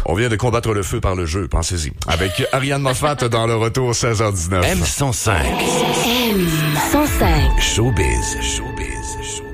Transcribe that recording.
On vient de combattre le feu par le jeu, pensez-y. Avec Ariane Moffat dans le retour 16h19. M105. M105. Showbiz.